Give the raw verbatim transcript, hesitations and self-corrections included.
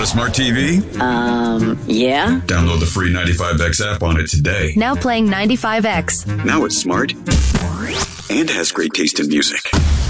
Got a smart T V? Um, yeah. Download the free ninety-five X app on it today. Now playing ninety-five X. Now it's smart and has great taste in music.